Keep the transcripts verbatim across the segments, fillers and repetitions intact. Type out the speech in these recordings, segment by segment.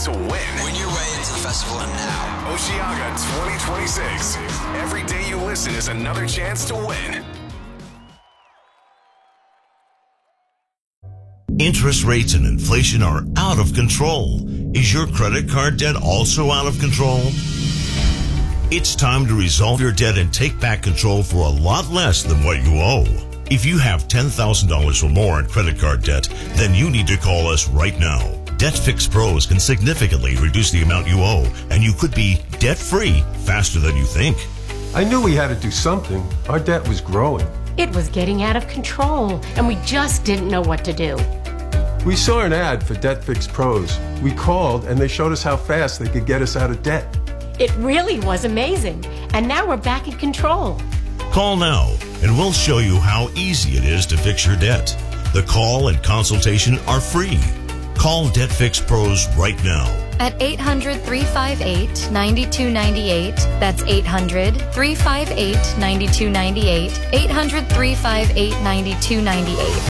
to win. Win your way into the festival now. Oceaga twenty twenty-six. Every day you listen is another chance to win. Interest rates and inflation are out of control. Is your credit card debt also out of control? It's time to resolve your debt and take back control for a lot less than what you owe. If you have ten thousand dollars or more in credit card debt, then you need to call us right now. DebtFix Pros can significantly reduce the amount you owe, and you could be debt-free faster than you think. I knew we had to do something. Our debt was growing. It was getting out of control, and we just didn't know what to do. We saw an ad for DebtFix Pros. We called, and they showed us how fast they could get us out of debt. It really was amazing, and now we're back in control. Call now, and we'll show you how easy it is to fix your debt. The call and consultation are free. Call DebtFix Pros right now. At eight hundred, three five eight, nine two nine eight. That's eight hundred, three five eight, nine two nine eight. eight hundred, three five eight, nine two nine eight.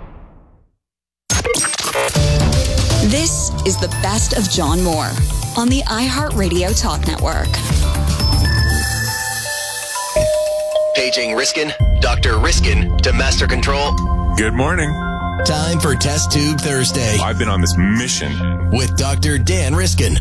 This is the best of John Moore on the iHeartRadio Talk Network. Paging Riskin, Doctor Riskin to Master Control. Good morning. Time for Test Tube Thursday. I've been on this mission with Doctor Dan Riskin.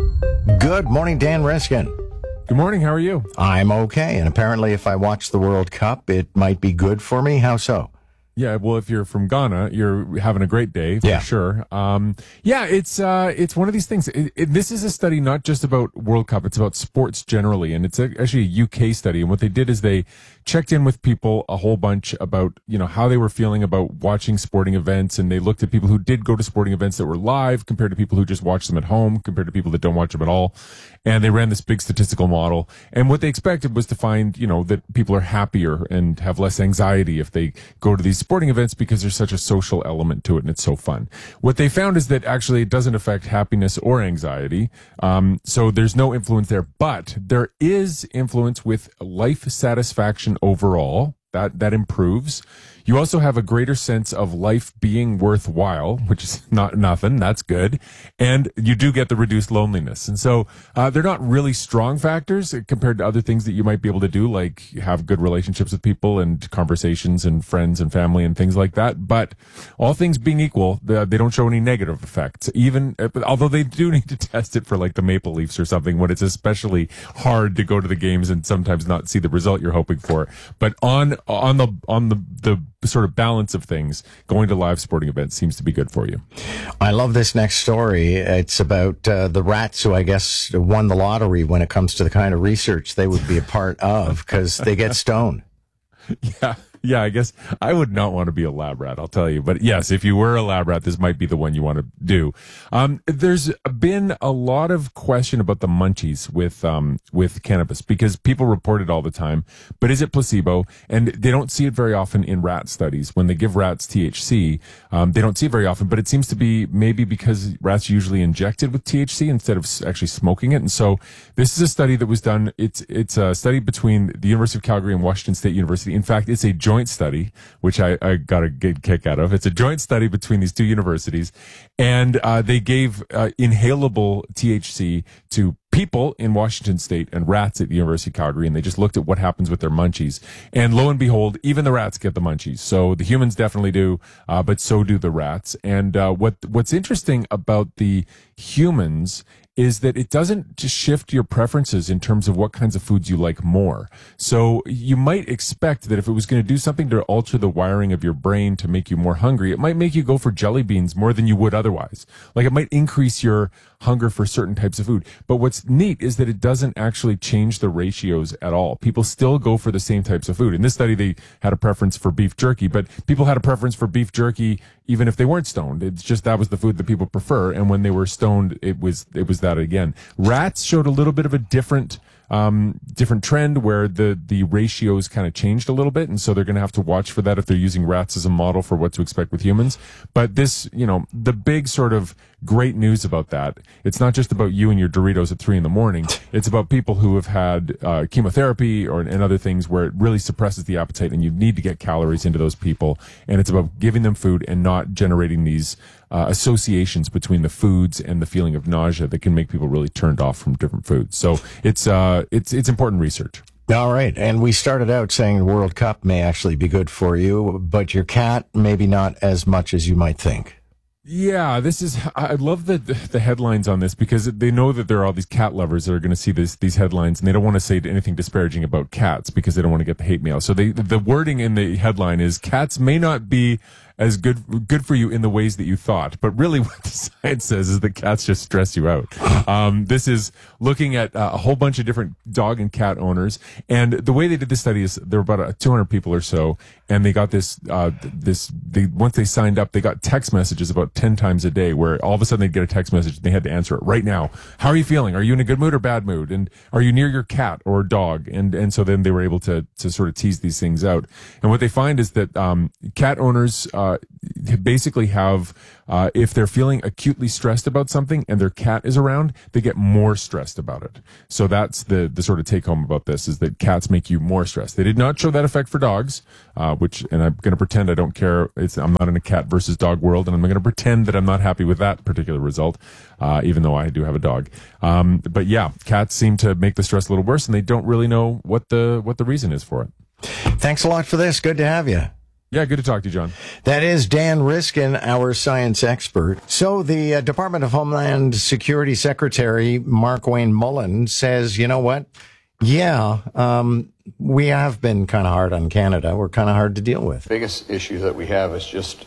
Good morning, Dan Riskin. Good morning. How are you? I'm okay. And apparently, if I watch the World Cup, it might be good for me. How so? Yeah, well, if you're from Ghana, you're having a great day for yeah. sure. Um, yeah, it's uh, it's one of these things. It, it, this is a study not just about World Cup; it's about sports generally, and it's a, actually a U K study. And what they did is they checked in with people a whole bunch about you know how they were feeling about watching sporting events, and they looked at people who did go to sporting events that were live compared to people who just watch them at home, compared to people that don't watch them at all. And they ran this big statistical model, and what they expected was to find you know that people are happier and have less anxiety if they go to these sporting events because there's such a social element to it and it's so fun. What they found is that actually it doesn't affect happiness or anxiety. Um, so there's no influence there, but there is influence with life satisfaction overall. That, that improves. You also have a greater sense of life being worthwhile, which is not nothing. That's good. And you do get the reduced loneliness. And so, uh, they're not really strong factors compared to other things that you might be able to do, like have good relationships with people and conversations and friends and family and things like that. But all things being equal, they, they don't show any negative effects. Even, although they do need to test it for like the Maple Leafs or something when it's especially hard to go to the games and sometimes not see the result you're hoping for. But on, on the, on the, the, sort of balance of things, going to live sporting events seems to be good for you. I love this next story. It's about uh, the rats who I guess won the lottery when it comes to the kind of research they would be a part of because they get stoned. Yeah. Yeah, I guess I would not want to be a lab rat, I'll tell you. But yes, if you were a lab rat, this might be the one you want to do. Um, there's been a lot of question about the munchies with, um, with cannabis because people report it all the time. But is it placebo? And they don't see it very often in rat studies. When they give rats T H C, um, they don't see it very often, but it seems to be maybe because rats are usually injected with T H C instead of actually smoking it. And so this is a study that was done. It's, it's a study between the University of Calgary and Washington State University. In fact, it's a joint joint study, which I, I got a good kick out of. It's a joint study between these two universities, and uh, they gave uh, inhalable T H C to people in Washington State and rats at the University of Calgary, and they just looked at what happens with their munchies. And lo and behold, even the rats get the munchies. So the humans definitely do, uh, but so do the rats. And uh, what what's interesting about the humans is that it doesn't just shift your preferences in terms of what kinds of foods you like more. So you might expect that if it was going to do something to alter the wiring of your brain to make you more hungry, it might make you go for jelly beans more than you would otherwise. Like it might increase your hunger for certain types of food. But what's neat is that it doesn't actually change the ratios at all. People still go for the same types of food. In this study, they had a preference for beef jerky, but people had a preference for beef jerky even if they weren't stoned. It's just that was the food that people prefer. And when they were stoned, it was, it was that again. Rats showed a little bit of a different um, different trend where the, the ratios kind of changed a little bit. And so they're going to have to watch for that if they're using rats as a model for what to expect with humans. But this, you know, the big sort of great news about that, it's not just about you and your Doritos at three in the morning. It's about people who have had uh, chemotherapy or and other things where it really suppresses the appetite and you need to get calories into those people. And it's about giving them food and not generating these uh, associations between the foods and the feeling of nausea that can make people really turned off from different foods. So it's uh, it's it's important research. All right. And we started out saying the World Cup may actually be good for you, but your cat, maybe not as much as you might think. Yeah, this is, I love the the headlines on this because they know that there are all these cat lovers that are going to see this, these headlines and they don't want to say anything disparaging about cats because they don't want to get the hate mail. So they, the wording in the headline is cats may not be as good, good for you in the ways that you thought. But really what the science says is that cats just stress you out. Um, this is looking at uh, a whole bunch of different dog and cat owners. And the way they did this study is there were about uh, two hundred people or so. And they got this, uh, this, they, once they signed up, they got text messages about ten times a day where all of a sudden they'd get a text message and they had to answer it right now. How are you feeling? Are you in a good mood or bad mood? And are you near your cat or dog? And, and so then they were able to, to sort of tease these things out. And what they find is that, um, cat owners, uh, basically have, uh, if they're feeling acutely stressed about something and their cat is around, they get more stressed about it. So that's the, the sort of take home about this is that cats make you more stressed. They did not show that effect for dogs, uh, which, and I'm going to pretend I don't care. It's, I'm not in a cat versus dog world and I'm going to pretend that I'm not happy with that particular result, uh, even though I do have a dog. Um, but yeah, cats seem to make the stress a little worse and they don't really know what the, what the reason is for it. Thanks a lot for this. Good to have you. Yeah, good to talk to you, John. That is Dan Riskin, our science expert. So the uh, Department of Homeland Security Secretary Mark Wayne Mullen says, you know what? Yeah, um, we have been kind of hard on Canada. We're kind of hard to deal with. The biggest issue that we have is just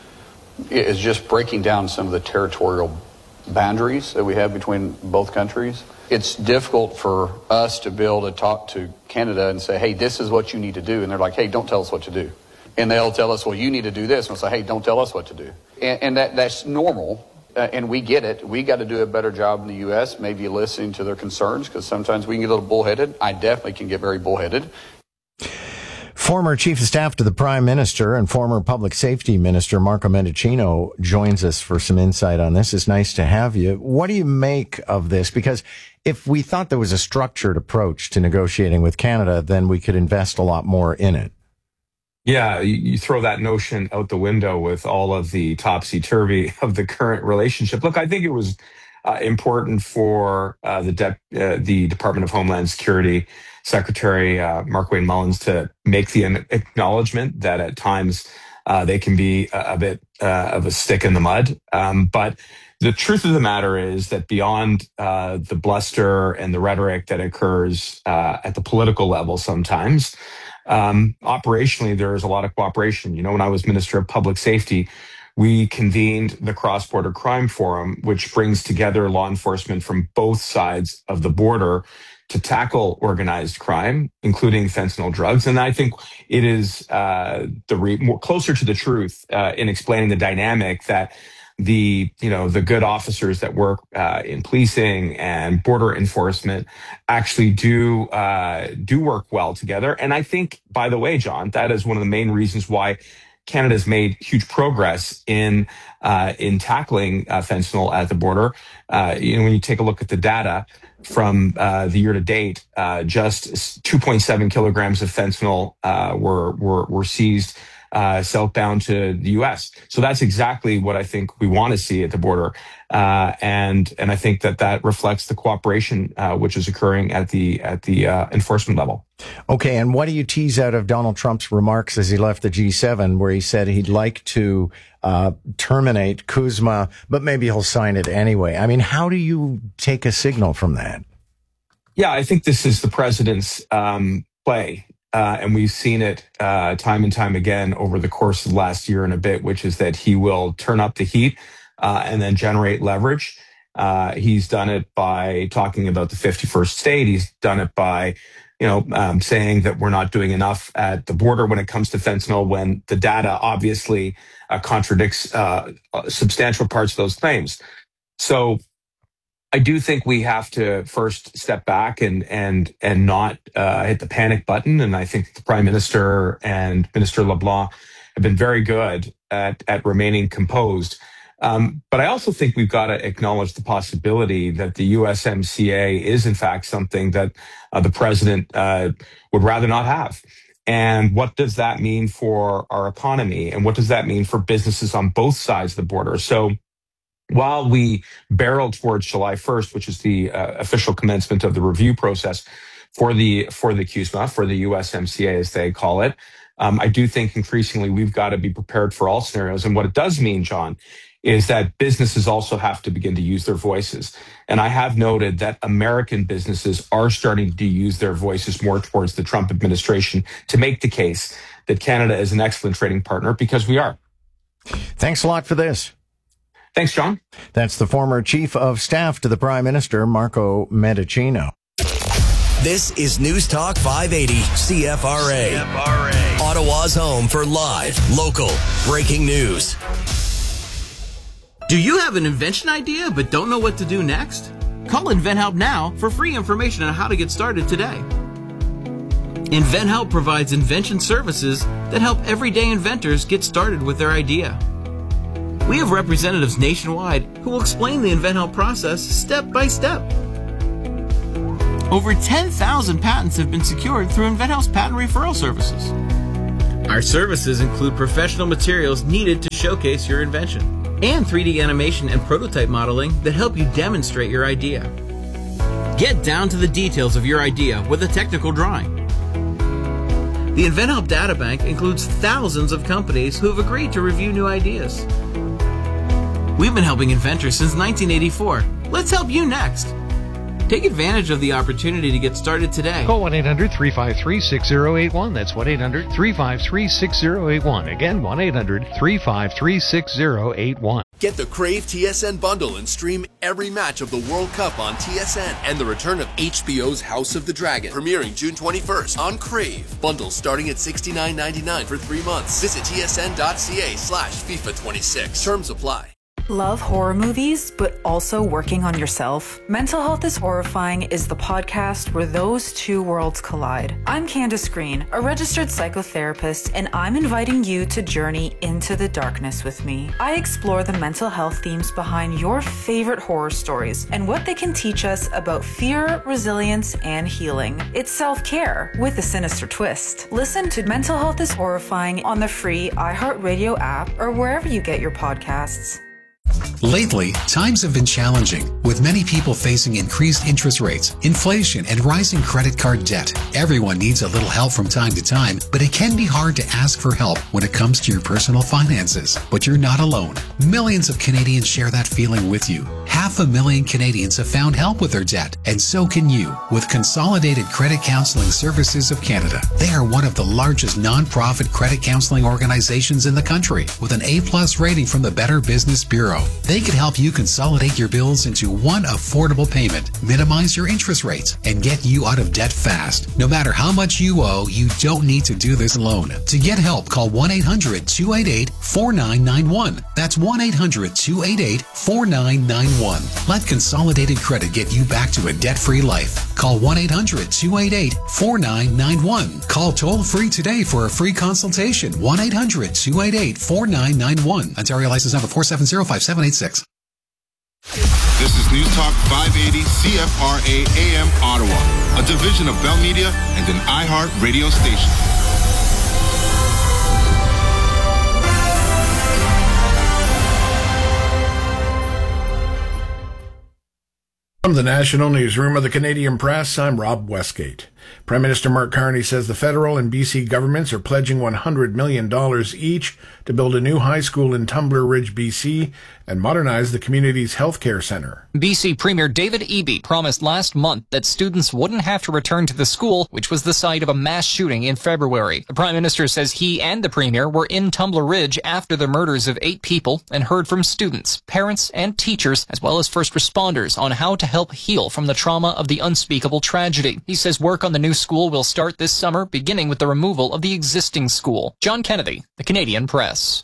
is just breaking down some of the territorial boundaries that we have between both countries. It's difficult for us to be able to talk to Canada and say, hey, this is what you need to do. And they're like, hey, don't tell us what to do. And they'll tell us, well, you need to do this. And we'll say, hey, don't tell us what to do. And, and that that's normal, uh, and we get it. We got to do a better job in the U S, maybe listening to their concerns, because sometimes we can get a little bullheaded. I definitely can get very bullheaded. Former Chief of Staff to the Prime Minister and former Public Safety Minister Marco Mendicino joins us for some insight on this. It's nice to have you. What do you make of this? Because if we thought there was a structured approach to negotiating with Canada, then we could invest a lot more in it. Yeah, you, you throw that notion out the window with all of the topsy-turvy of the current relationship. Look, I think it was uh, important for uh, the De- uh, the Department of Homeland Security Secretary uh, Mark Wayne Mullins to make the acknowledgement that at times uh, they can be a, a bit uh, of a stick in the mud. Um, but the truth of the matter is that beyond uh, the bluster and the rhetoric that occurs uh, at the political level sometimes, Um, operationally, there is a lot of cooperation. You know, when I was Minister of Public Safety, we convened the Cross-Border Crime Forum, which brings together law enforcement from both sides of the border to tackle organized crime, including fentanyl drugs. And I think it is uh, the re- more closer to the truth uh, in explaining the dynamic that the, you know, the good officers that work uh, in policing and border enforcement actually do uh, do work well together. And I think, by the way, John, that is one of the main reasons why Canada's made huge progress in uh, in tackling uh, fentanyl at the border. Uh, you know, when you take a look at the data from uh, the year to date, uh, just two point seven kilograms of fentanyl uh, were were were seized Uh, southbound to the U S. So that's exactly what I think we want to see at the border. Uh, and, and I think that that reflects the cooperation, uh, which is occurring at the, at the, uh, enforcement level. Okay. And what do you tease out of Donald Trump's remarks as he left the G seven, where he said he'd like to, uh, terminate CUSMA, but maybe he'll sign it anyway? I mean, how do you take a signal from that? Yeah, I think this is the president's, um, play. Uh, and we've seen it uh, time and time again over the course of the last year and a bit, which is that he will turn up the heat uh, and then generate leverage. Uh, he's done it by talking about the fifty-first state. He's done it by, you know, um, saying that we're not doing enough at the border when it comes to fentanyl, when the data obviously uh, contradicts uh, substantial parts of those claims. So I do think we have to first step back and and and not uh, hit the panic button. And I think the Prime Minister and Minister LeBlanc have been very good at at remaining composed. Um, but I also think we've got to acknowledge the possibility that the U S M C A is, in fact, something that uh, the president uh, would rather not have. And what does that mean for our economy? And what does that mean for businesses on both sides of the border? So while we barrel towards July first, which is the uh, official commencement of the review process for the for the C U S M A, for the U S M C A, as they call it, um, I do think increasingly we've got to be prepared for all scenarios. And what it does mean, John, is that businesses also have to begin to use their voices. And I have noted that American businesses are starting to use their voices more towards the Trump administration to make the case that Canada is an excellent trading partner, because we are. Thanks a lot for this. Thanks, John. That's the former chief of staff to the Prime Minister, Marco Mendicino. This is News Talk five eighty C F R A. C F R A. Ottawa's home for live, local, breaking news. Do you have an invention idea but don't know what to do next? Call InventHelp now for free information on how to get started today. InventHelp provides invention services that help everyday inventors get started with their idea. We have representatives nationwide who will explain the InventHelp process step by step. Over ten thousand patents have been secured through InventHelp's patent referral services. Our services include professional materials needed to showcase your invention, and three D animation and prototype modeling that help you demonstrate your idea. Get down to the details of your idea with a technical drawing. The InventHelp Databank includes thousands of companies who have agreed to review new ideas. We've been helping inventors since nineteen eighty-four. Let's help you next. Take advantage of the opportunity to get started today. Call one eight hundred three five three six zero eight one. That's one eight hundred three five three six zero eight one. Again, one eight hundred three five three six zero eight one. Get the Crave T S N bundle and stream every match of the World Cup on T S N, and the return of H B O's House of the Dragon, premiering June twenty-first on Crave. Bundles starting at sixty-nine ninety-nine for three months. Visit tsn.ca slash FIFA twenty-six. Terms apply. Love horror movies, but also working on yourself? Mental Health is Horrifying is the podcast where those two worlds collide. I'm Candace Green, a registered psychotherapist, and I'm inviting you to journey into the darkness with me. I explore the mental health themes behind your favorite horror stories and what they can teach us about fear, resilience, and healing. It's self-care with a sinister twist. Listen to Mental Health is Horrifying on the free iHeartRadio app or wherever you get your podcasts. Lately, times have been challenging, with many people facing increased interest rates, inflation, and rising credit card debt. Everyone needs a little help from time to time, but it can be hard to ask for help when it comes to your personal finances. But you're not alone. Millions of Canadians share that feeling with you. Half a million Canadians have found help with their debt, and so can you with Consolidated Credit Counseling Services of Canada. They are one of the largest non-profit credit counseling organizations in the country, with an A-plus rating from the Better Business Bureau. They can help you consolidate your bills into one affordable payment, minimize your interest rates, and get you out of debt fast. No matter how much you owe, you don't need to do this alone. To get help, call one eight hundred two eight eight four nine nine one. That's one eight hundred two eight eight four nine nine one. Let Consolidated Credit get you back to a debt-free life. Call one eight hundred two eight eight four nine nine one. Call toll-free today for a free consultation. one eight hundred two eight eight four nine nine one. Ontario license number four seven zero five seven eight six. This is News Talk five eighty C F R A A M Ottawa, a division of Bell Media and an iHeart radio station. From the National Newsroom of the Canadian Press, I'm Rob Westgate. Prime Minister Mark Carney says the federal and B C governments are pledging one hundred million dollars each to build a new high school in Tumbler Ridge, B C, and modernize the community's healthcare centre. B C Premier David Eby promised last month that students wouldn't have to return to the school, which was the site of a mass shooting in February. The Prime Minister says he and the Premier were in Tumbler Ridge after the murders of eight people and heard from students, parents, and teachers, as well as first responders, on how to help heal from the trauma of the unspeakable tragedy. He says work on the new school will start this summer, beginning with the removal of the existing school. John Kennedy, The Canadian Press.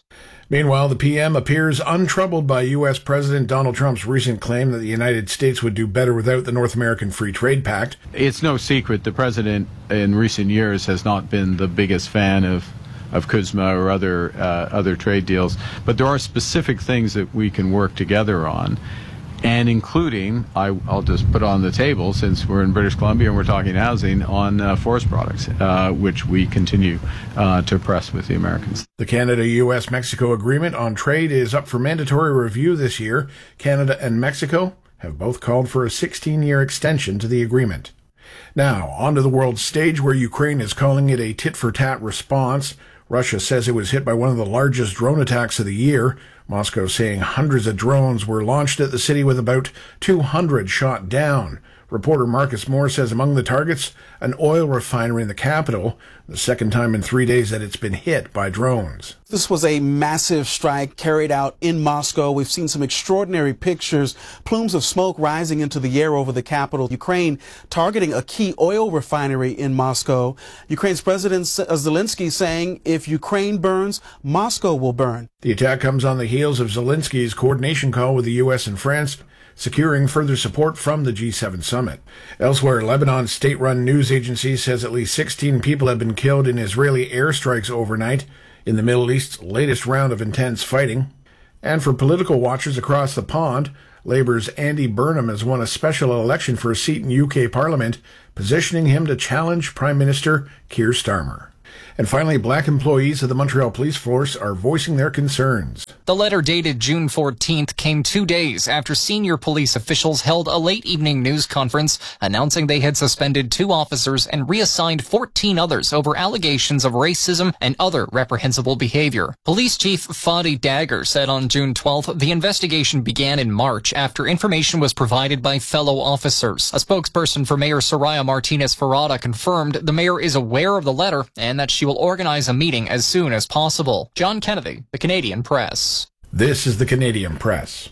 Meanwhile, the P M appears untroubled by U S. President Donald Trump's recent claim that the United States would do better without the North American Free Trade Pact. It's no secret the president in recent years has not been the biggest fan of of C U S M A or other uh, other trade deals, but there are specific things that we can work together on. And including, I, I'll just put on the table, since we're in British Columbia and we're talking housing, on uh, forest products, uh, which we continue uh, to press with the Americans. The Canada-U S Mexico agreement on trade is up for mandatory review this year. Canada and Mexico have both called for a sixteen-year extension to the agreement. Now, onto the world stage, where Ukraine is calling it a tit-for-tat response. Russia says it was hit by one of the largest drone attacks of the year. Moscow saying hundreds of drones were launched at the city, with about two hundred shot down. Reporter Marcus Moore says among the targets, an oil refinery in the capital, the second time in three days that it's been hit by drones. This was a massive strike carried out in Moscow. We've seen some extraordinary pictures, plumes of smoke rising into the air over the capital. Ukraine targeting a key oil refinery in Moscow. Ukraine's President Zelensky saying if Ukraine burns, Moscow will burn. The attack comes on the heels of Zelensky's coordination call with the U S and France, securing further support from the G seven summit. Elsewhere, Lebanon's state-run news agency says at least sixteen people have been killed in Israeli airstrikes overnight in the Middle East's latest round of intense fighting. And for political watchers across the pond, Labour's Andy Burnham has won a special election for a seat in U K Parliament, positioning him to challenge Prime Minister Keir Starmer. And finally, black employees of the Montreal Police Force are voicing their concerns. The letter dated June fourteenth came two days after senior police officials held a late evening news conference announcing they had suspended two officers and reassigned fourteen others over allegations of racism and other reprehensible behavior. Police Chief Fadi Dagger said on June twelfth the investigation began in March after information was provided by fellow officers. A spokesperson for Mayor Soraya Martinez Ferrada confirmed the mayor is aware of the letter and that she will organize a meeting as soon as possible. John Kennedy, The Canadian Press. This is The Canadian Press.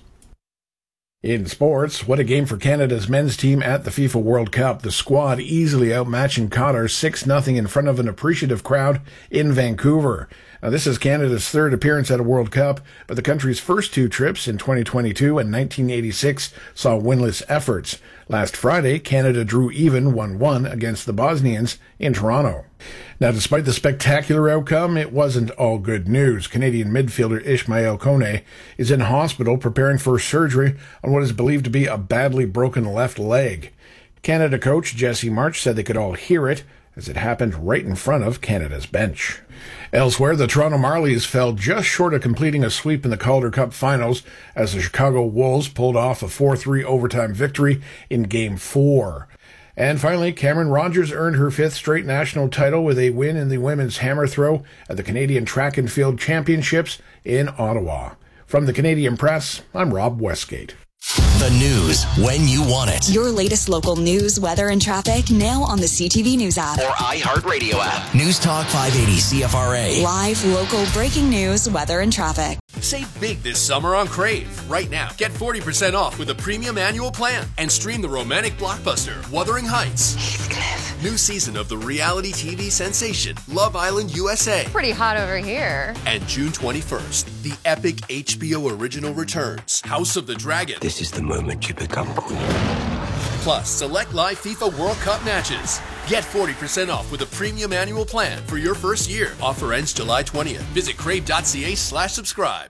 In sports, what a game for Canada's men's team at the FIFA World Cup. The squad easily outmatching Qatar six nothing in front of an appreciative crowd in Vancouver. Now, this is Canada's third appearance at a World Cup, but the country's first two trips in twenty twenty-two and nineteen eighty-six saw winless efforts. Last Friday, Canada drew even one one against the Bosnians in Toronto. Now, despite the spectacular outcome, it wasn't all good news. Canadian midfielder Ismail Kone is in hospital preparing for surgery on what is believed to be a badly broken left leg. Canada coach Jesse March said they could all hear it as it happened right in front of Canada's bench. Elsewhere, the Toronto Marlies fell just short of completing a sweep in the Calder Cup finals as the Chicago Wolves pulled off a four three overtime victory in Game four. And finally, Cameron Rogers earned her fifth straight national title with a win in the women's hammer throw at the Canadian Track and Field Championships in Ottawa. From the Canadian Press, I'm Rob Westgate. The news when you want it. Your latest local news, weather, and traffic now on the C T V News app. Or iHeartRadio app. News Talk five eighty C F R A. Live, local, breaking news, weather, and traffic. Save big this summer on Crave. Right now, get forty percent off with a premium annual plan and stream the romantic blockbuster Wuthering Heights. Heathcliff. New season of the reality T V sensation Love Island U S A. Pretty hot over here. And June twenty-first, the epic H B O original returns, House of the Dragon. This is the moment you become queen. Plus, select live FIFA World Cup matches. Get forty percent off with a premium annual plan for your first year. Offer ends July twentieth. Visit crave.ca slash subscribe.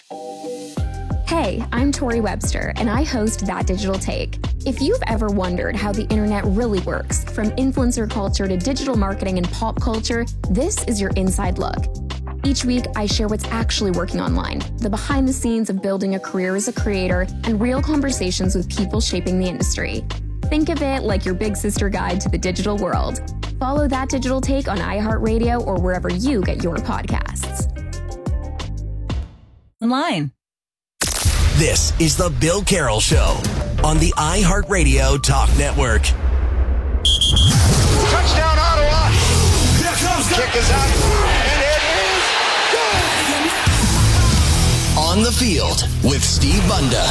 Hey, I'm Tori Webster, and I host That Digital Take. If you've ever wondered how the internet really works, from influencer culture to digital marketing and pop culture, this is your inside look. Each week, I share what's actually working online, the behind the scenes of building a career as a creator, and real conversations with people shaping the industry. Think of it like your big sister guide to the digital world. Follow That Digital Take on iHeartRadio or wherever you get your podcasts. Online. This is the Bill Carroll Show on the iHeartRadio Talk Network. Touchdown, Ottawa! Here comes the kick is out, and it is good! On the field with Steve Bunda.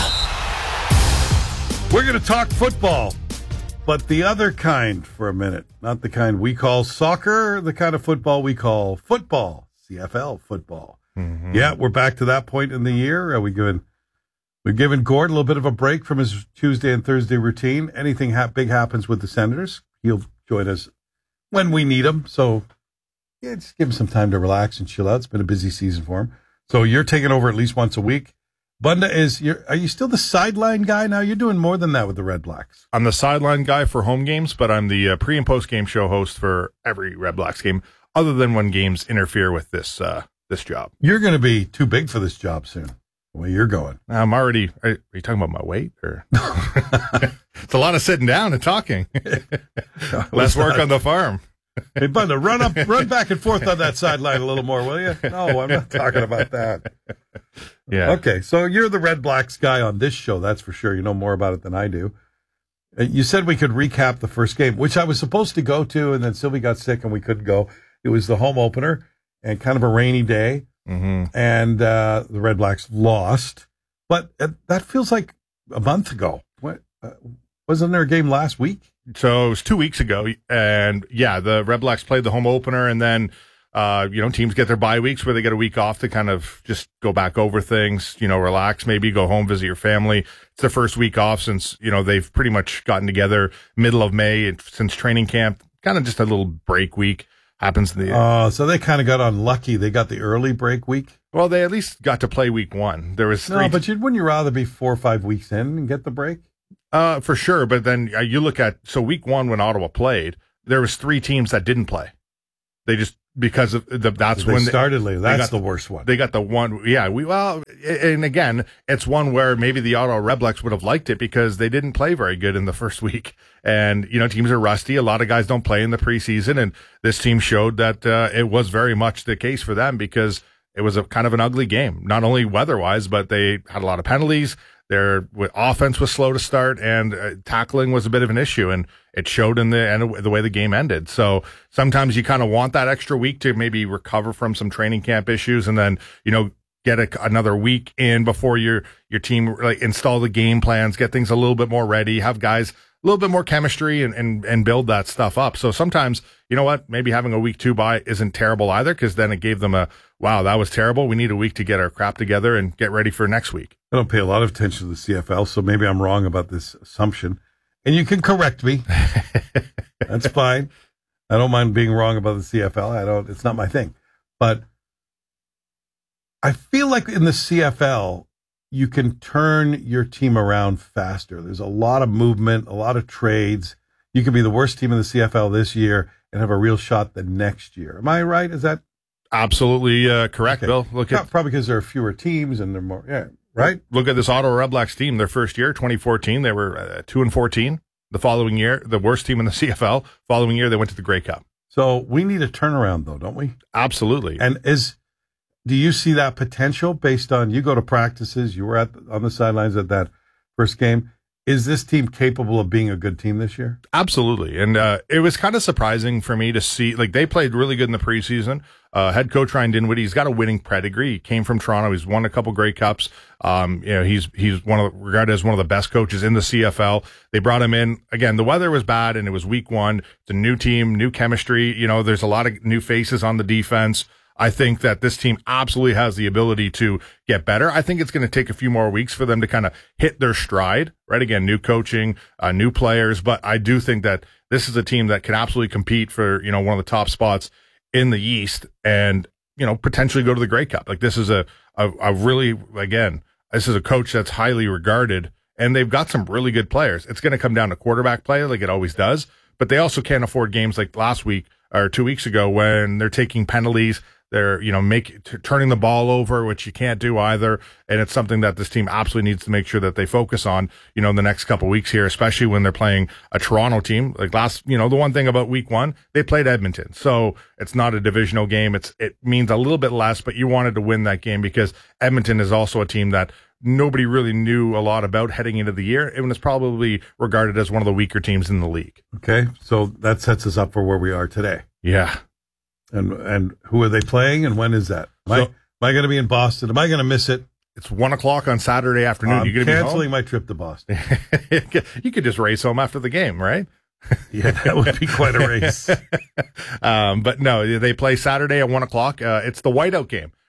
We're going to talk football, but the other kind for a minute. Not the kind we call soccer, the kind of football we call football, C F L football. Mm-hmm. Yeah, we're back to that point in the year. Are we giving, we're giving Gord a little bit of a break from his Tuesday and Thursday routine. Anything ha- big happens with the Senators, he'll join us when we need him. So yeah, just give him some time to relax and chill out. It's been a busy season for him. So you're taking over at least once a week. Bunda, is you're, are you still the sideline guy now? You're doing more than that with the Red Blacks. I'm the sideline guy for home games, but I'm the uh, pre and post game show host for every Red Blacks game, other than when games interfere with this uh, this job. You're going to be too big for this job soon. The way you're going, I'm already. Are, are you talking about my weight, or it's a lot of sitting down and talking? Less work that? on the farm. Hey, Bunda, run up, run back and forth on that sideline a little more, will you? No, I'm not talking about that. Yeah. Okay, so you're the Red Blacks guy on this show, that's for sure. You know more about it than I do. Uh, You said we could recap the first game, which I was supposed to go to, and then Sylvie got sick and we couldn't go. It was the home opener and kind of a rainy day, mm-hmm. and uh, the Red Blacks lost. But uh, that feels like a month ago. What, uh, wasn't there a game last week? So it was two weeks ago, and yeah, the Red Blacks played the home opener, and then uh, you know, teams get their bye weeks where they get a week off to kind of just go back over things, you know, relax, maybe go home, visit your family. It's their first week off since, you know, they've pretty much gotten together middle of May and since training camp. Kind of just a little break week happens. In the Oh, uh, so they kind of got unlucky. They got the early break week. Well, they at least got to play week one. There was three no, but you'd, wouldn't you rather be four or five weeks in and get the break? Uh, for sure. But then uh, you look at, so week one when Ottawa played, there was three teams that didn't play. They just, because of the, that's they when started later. That's got, the worst one. They got the one. Yeah. We, well, and again, it's one where maybe the Ottawa Red Blacks would have liked it because they didn't play very good in the first week. And, you know, teams are rusty. A lot of guys don't play in the preseason. And this team showed that, uh, it was very much the case for them because it was a kind of an ugly game, not only weather-wise, but they had a lot of penalties. Their offense was slow to start, and uh, tackling was a bit of an issue, and it showed in the end the way the game ended. So sometimes you kind of want that extra week to maybe recover from some training camp issues, and then you know get a, another week in before your your team like install the game plans, get things a little bit more ready, have guys a little bit more chemistry, and and and build that stuff up. So sometimes you know what, maybe having a week two bye isn't terrible either, because then it gave them a wow, that was terrible. We need a week to get our crap together and get ready for next week. I don't pay a lot of attention to the C F L, so maybe I'm wrong about this assumption. And you can correct me. That's fine. I don't mind being wrong about the C F L. I don't, it's not my thing. But I feel like in the C F L, you can turn your team around faster. There's a lot of movement, a lot of trades. You could be the worst team in the C F L this year and have a real shot the next year. Am I right? Is that absolutely uh, correct, okay. Bill? Look Not at probably because there are fewer teams and they're more, yeah, right? Look at this Ottawa Red Blacks team. Their first year, twenty fourteen, they were uh, two and fourteen. The following year, the worst team in the C F L. Following year, they went to the Grey Cup. So we need a turnaround, though, don't we? Absolutely. And is do you see that potential based on you go to practices? You were at on the sidelines at that first game. Is this team capable of being a good team this year? Absolutely. And uh, it was kind of surprising for me to see, like, they played really good in the preseason. Uh, head coach Ryan Dinwiddie, he's got a winning pedigree. He came from Toronto. He's won a couple Grey Cups. Um, you know, he's he's one of the, regarded as one of the best coaches in the C F L. They brought him in. Again, the weather was bad, and it was week one. It's a new team, new chemistry. You know, there's a lot of new faces on the defense. I think that this team absolutely has the ability to get better. I think it's going to take a few more weeks for them to kind of hit their stride, right? Again, new coaching, uh, new players, but I do think that this is a team that can absolutely compete for, you know, one of the top spots in the East and, you know, potentially go to the Grey Cup. Like, this is a, a, a really, again, this is a coach that's highly regarded, and they've got some really good players. It's going to come down to quarterback play like it always does, but they also can't afford games like last week or two weeks ago when they're taking penalties. They're, you know, make t- turning the ball over, which you can't do either. And it's something that this team absolutely needs to make sure that they focus on, you know, in the next couple of weeks here, especially when they're playing a Toronto team. Like last, you know, the one thing about week one, they played Edmonton. So it's not a divisional game. It's, it means a little bit less, but you wanted to win that game because Edmonton is also a team that nobody really knew a lot about heading into the year. It was probably regarded as one of the weaker teams in the league. Okay. So that sets us up for where we are today. Yeah. And and who are they playing and when is that? Am, so, I, am I going to be in Boston? Am I going to miss it? It's one o'clock on Saturday afternoon. I'm you gonna canceling be home? my trip to Boston. You could just race home after the game, right? Yeah, that would be quite a race. um, but no, they play Saturday at one o'clock. Uh, it's the whiteout game.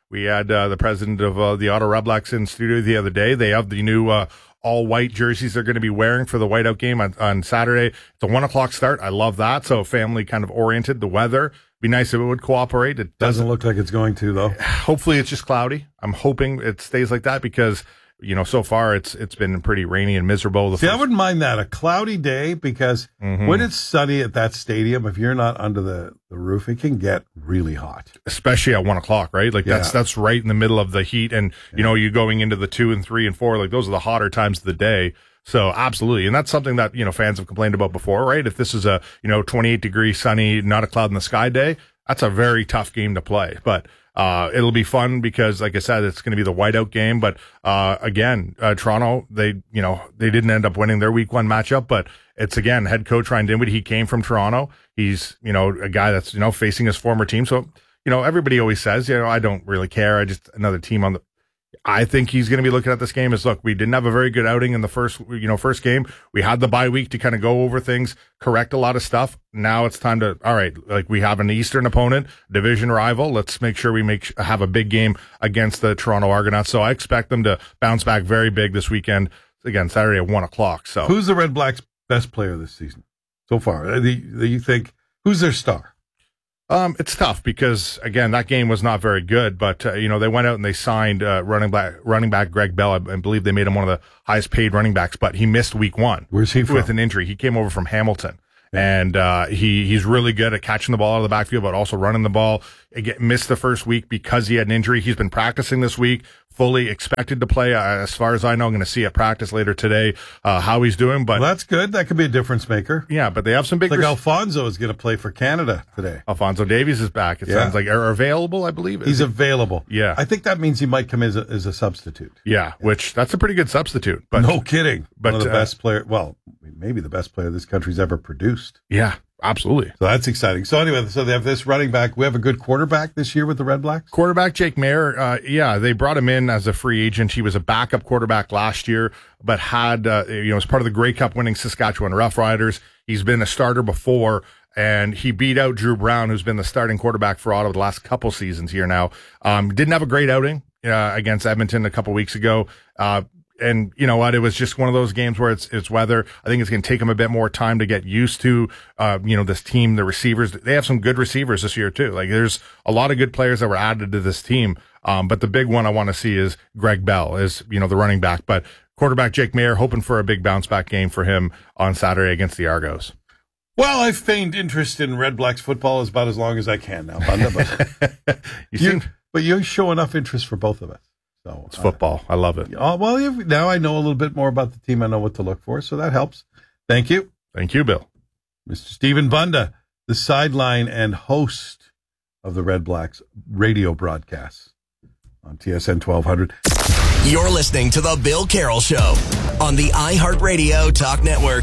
We had uh, the president of uh, the Ottawa Redblacks in studio the other day. They have the new uh, all-white jerseys they're going to be wearing for the whiteout game on, on Saturday. It's a one o'clock start. I love that. So family kind of oriented. The weather, be nice if it would cooperate. It doesn't look like it's going to, though. Hopefully it's just cloudy. I'm hoping it stays like that because, you know, so far it's it's been pretty rainy and miserable. The See, first- I wouldn't mind that, a cloudy day, because Mhm. when it's sunny at that stadium, if you're not under the, the roof, it can get really hot. Especially at one o'clock, right? Like that's Yeah. that's right in the middle of the heat, and you know, you going into the two and three and four, like those are the hotter times of the day. So absolutely, and that's something that you know fans have complained about before, right? If this is a you know twenty-eight degree sunny, not a cloud in the sky day, that's a very tough game to play. But uh, it'll be fun because, like I said, it's going to be the whiteout game. But uh, again, uh, Toronto, they you know they didn't end up winning their week one matchup, but it's again head coach Ryan Dinwiddie. He came from Toronto. He's you know a guy that's you know facing his former team. So you know everybody always says you know I don't really care. I just another team on the. I think he's going to be looking at this game as, look, we didn't have a very good outing in the first, you know, first game. We had the bye week to kind of go over things, correct a lot of stuff. Now it's time to, all right, like we have an Eastern opponent, division rival. Let's make sure we make have a big game against the Toronto Argonauts. So I expect them to bounce back very big this weekend. Again, Saturday at one o'clock. So who's the Red Blacks' best player this season so far? Do you think, who's their star? Um, it's tough because again, that game was not very good, but, uh, you know, they went out and they signed, uh, running back, running back Greg Bell. I, I believe they made him one of the highest paid running backs, but he missed week one. Where's he from? With an injury. He came over from Hamilton. And, uh, he, he's really good at catching the ball out of the backfield, but also running the ball. Again, missed the first week because he had an injury. He's been practicing this week, fully expected to play. Uh, as far as I know, I'm going to see at practice later today, uh, how he's doing, but well, that's good. That could be a difference maker. Yeah, but they have some big, like res- Alfonso is going to play for Canada today. Alfonso Davies is back. It Yeah. sounds like, are available, I believe. He's Is he? available. Yeah. I think that means he might come as a, as a substitute. Yeah, which that's a pretty good substitute. But no kidding. But One of the uh, best player, well, maybe the best player this country's ever produced. Yeah, absolutely. So that's exciting. So anyway, so they have this running back. We have a good quarterback this year with the Red Blacks. Quarterback Jake Mayer, uh, yeah, they brought him in as a free agent. He was a backup quarterback last year, but had, uh, you know, as part of the Grey Cup winning Saskatchewan Roughriders. He's been a starter before, and he beat out Drew Brown, who's been the starting quarterback for Ottawa the last couple seasons here now. Um, didn't have a great outing uh, against Edmonton a couple weeks ago. Uh, And you know what? It was just one of those games where it's it's weather. I think it's going to take them a bit more time to get used to, uh, you know, this team, the receivers. They have some good receivers this year too. Like there's a lot of good players that were added to this team. Um, but the big one I want to see is Greg Bell, is you know the running back. But quarterback Jake Mayer, hoping for a big bounce back game for him on Saturday against the Argos. Well, I've feigned interest in Red Blacks football as about as long as I can now, Bunda, but you you, seem but you show enough interest for both of us. So it's football. I love it. Uh, well, you've, now I know a little bit more about the team. I know what to look for, so that helps. Thank you. Thank you, Bill. Mister Stephen Bunda, the sideline and host of the Red Blacks radio broadcasts on T S N twelve hundred. You're listening to The Bill Carroll Show on the iHeartRadio Talk Network.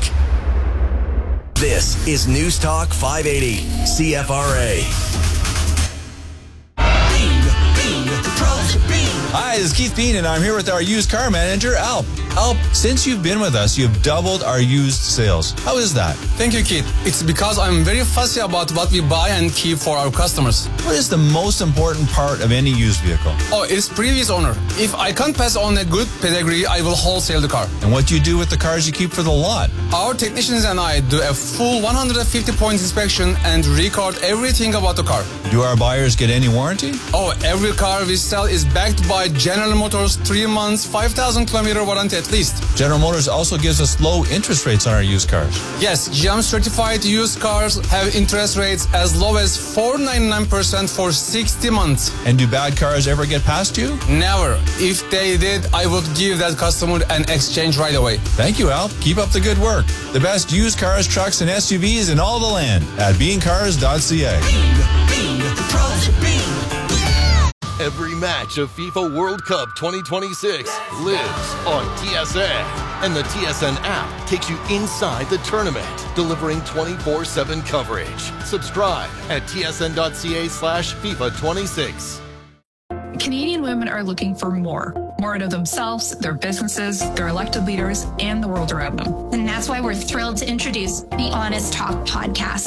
This is News Talk five eighty C F R A. Hi, this is Keith Bean, and I'm here with our used car manager, Alp. Alp, since you've been with us, you've doubled our used sales. How is that? Thank you, Keith. It's because I'm very fussy about what we buy and keep for our customers. What is the most important part of any used vehicle? Oh, it's previous owner. If I can't pass on a good pedigree, I will wholesale the car. And what do you do with the cars you keep for the lot? Our technicians and I do a full one hundred fifty point inspection and record everything about the car. Do our buyers get any warranty? Oh, every car we sell is backed by General Motors three months, five thousand kilometer warranty at least. General Motors also gives us low interest rates on our used cars. Yes, G M certified used cars have interest rates as low as four point nine nine percent for sixty months. And do bad cars ever get past you? Never. If they did, I would give that customer an exchange right away. Thank you, Al. Keep up the good work. The best used cars, trucks, and S U Vs in all the land at bean cars dot c a. Every match of FIFA World Cup twenty twenty-six lives on T S N. And the T S N app takes you inside the tournament, delivering twenty-four seven coverage. Subscribe at T S N dot C A slash FIFA twenty-six. Canadian women are looking for more. More out of themselves, their businesses, their elected leaders, and the world around them. And that's why we're thrilled to introduce the Honest Talk podcast.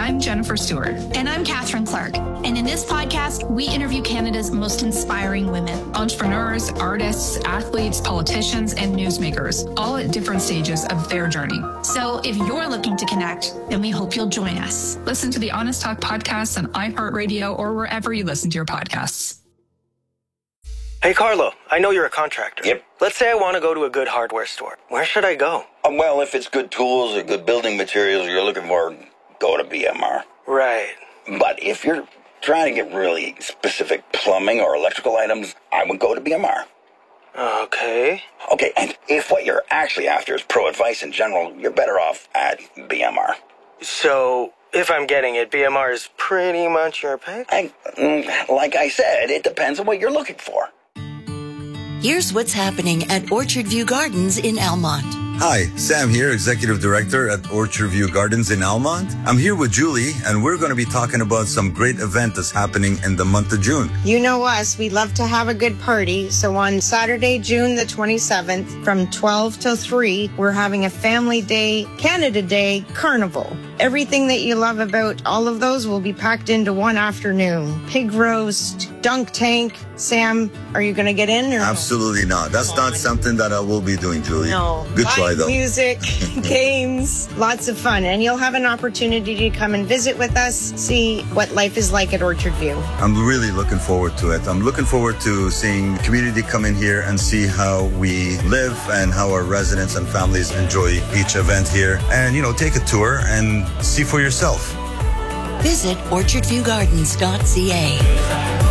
I'm Jennifer Stewart. And I'm Catherine Clark. And in this podcast, we interview Canada's most inspiring women. Entrepreneurs, artists, athletes, politicians, and newsmakers, all at different stages of their journey. So if you're looking to connect, then we hope you'll join us. Listen to the Honest Talk podcast on iHeartRadio or wherever you listen to your podcasts. Hey, Carlo, I know you're a contractor. Yep. Let's say I want to go to a good hardware store. Where should I go? Um, well, if it's good tools or good building materials you're looking for, go to B M R. Right. But if you're trying to get really specific plumbing or electrical items, I would go to B M R. Okay. Okay, and if what you're actually after is pro advice in general, you're better off at B M R. So, if I'm getting it, B M R is pretty much your pick? I, like I said, it depends on what you're looking for. Here's what's happening at Orchard View Gardens in Almont. Hi, Sam here, Executive Director at Orchard View Gardens in Almont. I'm here with Julie, and we're going to be talking about some great event that's happening in the month of June. You know us, we love to have a good party. So on Saturday, June the twenty-seventh, from twelve till three, we're having a Family Day, Canada Day Carnival. Everything that you love about all of those will be packed into one afternoon. Pig roast, dunk tank. Sam, are you going to get in? Or Absolutely not. That's not something that I will be doing, Julie. No. Good try, though. Music, games, lots of fun. And you'll have an opportunity to come and visit with us, see what life is like at Orchard View. I'm really looking forward to it. I'm looking forward to seeing the community come in here and see how we live and how our residents and families enjoy each event here. And, you know, take a tour and see for yourself. Visit orchard view gardens dot c a.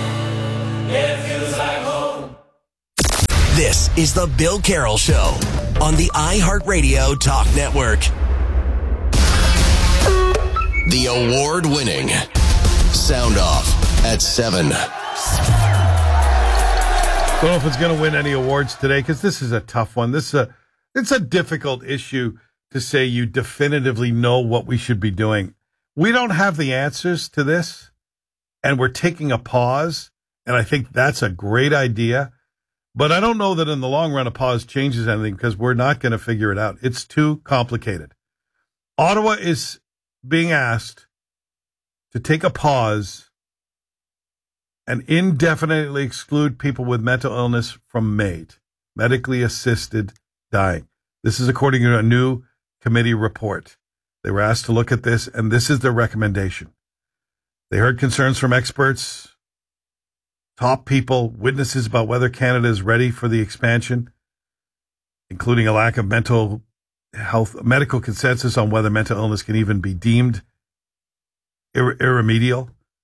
This is the Bill Carroll Show on the iHeartRadio Talk Network. The award-winning Sound Off at seven. Don't know if it's going to win any awards today because this is a tough one. This is a it's a difficult issue to say you definitively know what we should be doing. We don't have the answers to this, and we're taking a pause, and I think that's a great idea. But I don't know that in the long run a pause changes anything because we're not going to figure it out. It's too complicated. Ottawa is being asked to take a pause and indefinitely exclude people with mental illness from MAID, medically assisted dying. This is according to a new committee report. They were asked to look at this, and this is their recommendation. They heard concerns from experts, top people, witnesses about whether Canada is ready for the expansion, including a lack of mental health, medical consensus on whether mental illness can even be deemed ir- irremediable.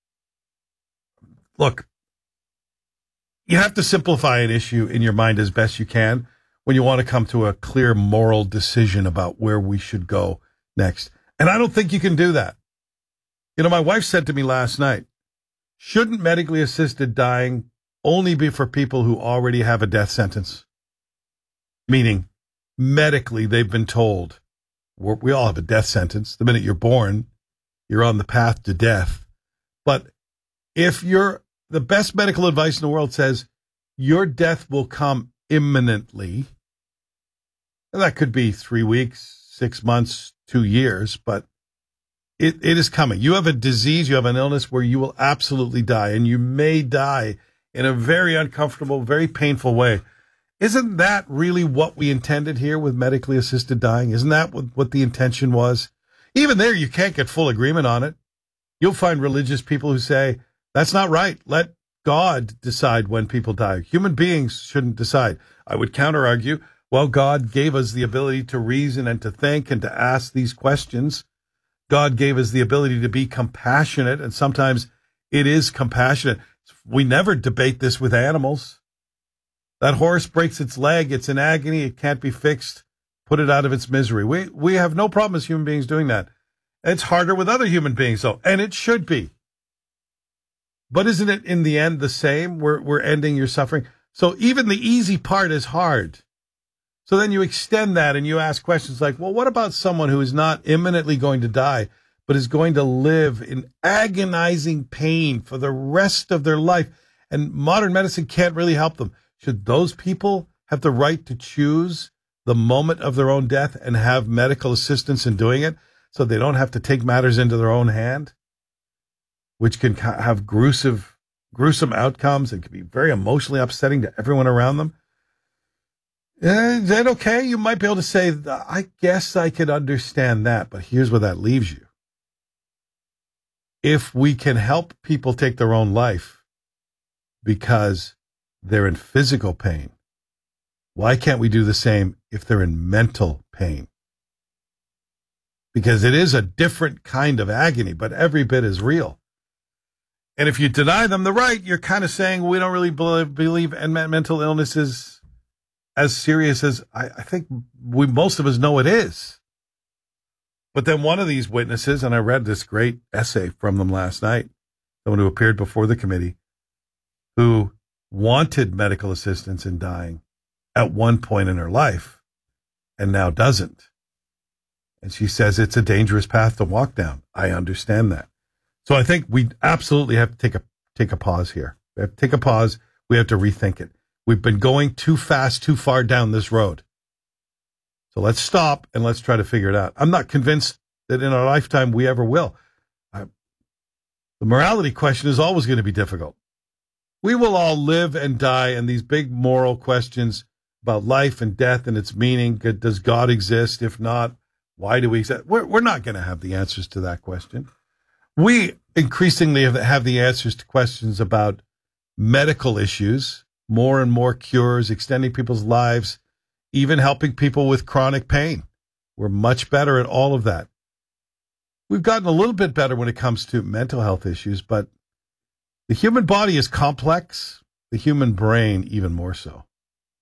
Look, you have to simplify an issue in your mind as best you can when you want to come to a clear moral decision about where we should go next. And I don't think you can do that. You know, my wife said to me last night, shouldn't medically assisted dying only be for people who already have a death sentence? Meaning, medically, they've been told, we're, we all have a death sentence. The minute you're born, you're on the path to death. But if you're, the best medical advice in the world says your death will come imminently, and that could be three weeks, six months, two years, but It it is coming. You have a disease, you have an illness where you will absolutely die, and you may die in a very uncomfortable, very painful way. Isn't that really what we intended here with medically assisted dying? Isn't that what, what the intention was? Even there, you can't get full agreement on it. You'll find religious people who say, that's not right. Let God decide when people die. Human beings shouldn't decide. I would counter argue, well, God gave us the ability to reason and to think and to ask these questions. God gave us the ability to be compassionate, and sometimes it is compassionate. We never debate this with animals. That horse breaks its leg, it's in agony, it can't be fixed. Put it out of its misery. We we have no problem as human beings doing that. It's harder with other human beings, though, and it should be. But isn't it in the end the same? We're we're ending your suffering. So even the easy part is hard. So then you extend that and you ask questions like, well, what about someone who is not imminently going to die, but is going to live in agonizing pain for the rest of their life, and modern medicine can't really help them? Should those people have the right to choose the moment of their own death and have medical assistance in doing it? so they don't have to take matters into their own hand, which can ca- have gruesome, gruesome outcomes and can be very emotionally upsetting to everyone around them. Is that okay? You might be able to say, I guess I could understand that, but here's where that leaves you. If we can help people take their own life because they're in physical pain, why can't we do the same if they're in mental pain? Because it is a different kind of agony, but every bit as real. And if you deny them the right, you're kind of saying we don't really believe, believe in mental illness is as serious as I, I think we most of us know it is. But then one of these witnesses, and I read this great essay from them last night, someone who appeared before the committee, who wanted medical assistance in dying at one point in her life and now doesn't. And she says it's a dangerous path to walk down. I understand that. So I think we absolutely have to take a take a pause here. We have to take a pause. We have to rethink it. We've been going too fast, too far down this road. So let's stop and let's try to figure it out. I'm not convinced that in our lifetime we ever will. I, the morality question is always going to be difficult. We will all live and die, and these big moral questions about life and death and its meaning. Does God exist? If not, why do we exist? We're, we're not going to have the answers to that question. We increasingly have the answers to questions about medical issues, more and more cures, extending people's lives, even helping people with chronic pain. We're much better at all of that. We've gotten a little bit better when it comes to mental health issues, but the human body is complex, the human brain even more so.